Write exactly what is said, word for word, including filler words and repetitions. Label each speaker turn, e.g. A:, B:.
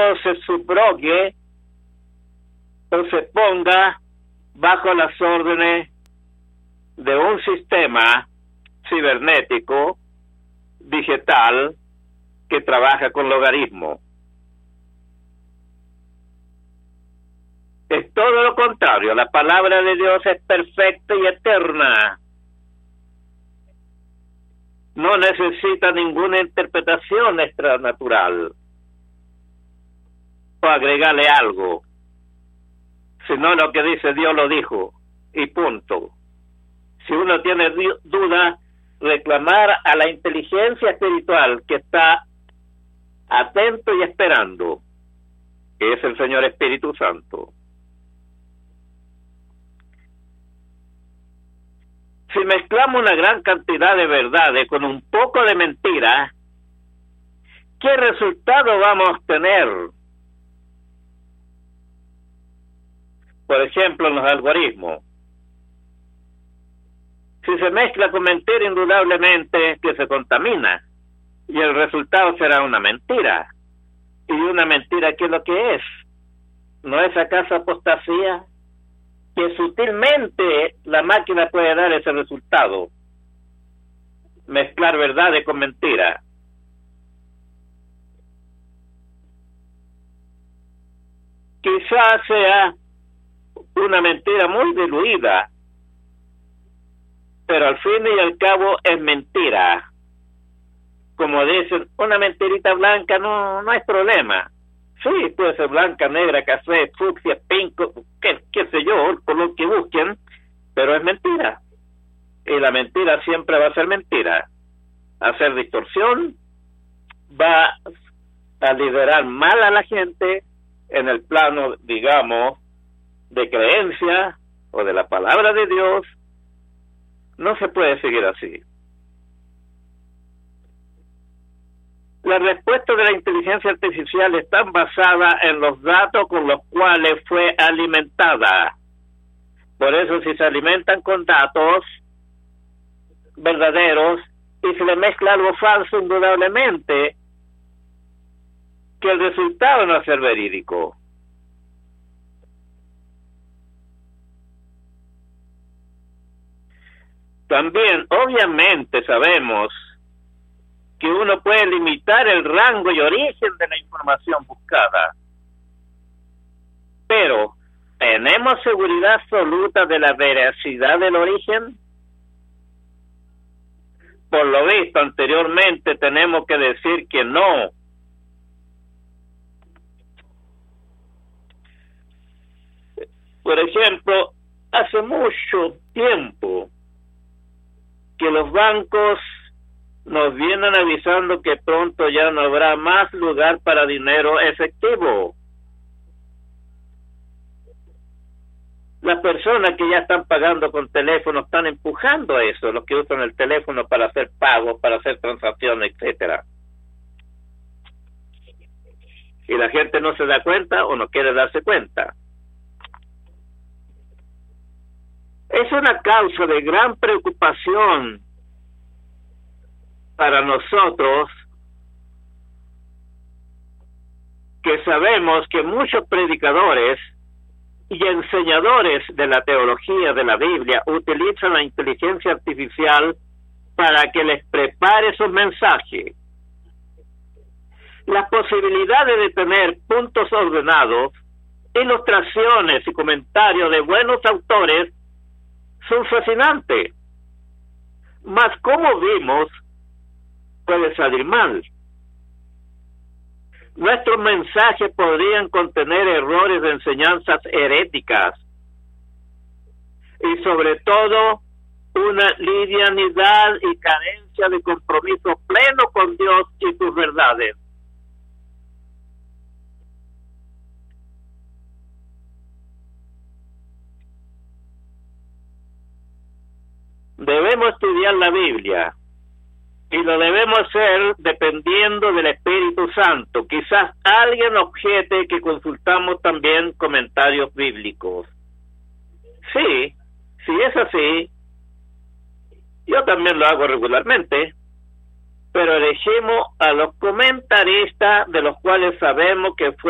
A: Estado se subrogue o se ponga bajo las órdenes de un sistema cibernético digital que trabaja con logaritmo. Es todo lo contrario. La palabra de Dios es perfecta y eterna. No necesita ninguna interpretación extranatural o agregarle algo, sino lo que dice Dios lo dijo y punto. Si uno tiene duda, reclamar a la inteligencia espiritual que está atento y esperando, que es el Señor Espíritu Santo. Si mezclamos una gran cantidad de verdades con un poco de mentira, ¿qué resultado vamos a obtener? Por ejemplo, en los algoritmos. Si se mezcla con mentira, indudablemente que se contamina, y el resultado será una mentira. Y una mentira, ¿qué es lo que es? ¿No es acaso apostasía? Que sutilmente la máquina puede dar ese resultado. Mezclar verdades con mentira. Quizás sea una mentira muy diluida, pero al fin y al cabo es mentira. Como dicen, una mentirita blanca no, no es problema. Sí, puede ser blanca, negra, café, fucsia, pinco, qué, qué sé yo, el color que busquen, pero es mentira. Y la mentira siempre va a ser mentira. Hacer distorsión va a liderar mal a la gente en el plano, digamos, de creencia o de la palabra de Dios. No se puede seguir así. La respuesta de la inteligencia artificial está basada en los datos con los cuales fue alimentada. Por eso, si se alimentan con datos verdaderos y se le mezcla algo falso, indudablemente que el resultado no va a ser verídico. También, obviamente, sabemos que uno puede limitar el rango y origen de la información buscada. Pero, ¿tenemos seguridad absoluta de la veracidad del origen? Por lo visto anteriormente, tenemos que decir que no. Por ejemplo, hace mucho tiempo que los bancos nos vienen avisando que pronto ya no habrá más lugar para dinero efectivo. Las personas que ya están pagando con teléfono están empujando eso, los que usan el teléfono para hacer pagos, para hacer transacciones, etcétera. Y la gente no se da cuenta o no quiere darse cuenta. Es una causa de gran preocupación para nosotros, que sabemos que muchos predicadores y enseñadores de la teología de la Biblia utilizan la inteligencia artificial para que les prepare sus mensajes. Las posibilidades de tener puntos ordenados, ilustraciones y comentarios de buenos autores son fascinantes. Mas, como vimos, puede salir mal. Nuestros mensajes podrían contener errores de enseñanzas heréticas y sobre todo una livianidad y carencia de compromiso pleno con Dios y sus verdades. Debemos estudiar la Biblia y lo debemos hacer dependiendo del Espíritu Santo. Quizás alguien objete que consultamos también comentarios bíblicos. Sí, si es así, yo también lo hago regularmente, pero elegimos a los comentaristas de los cuales sabemos que fue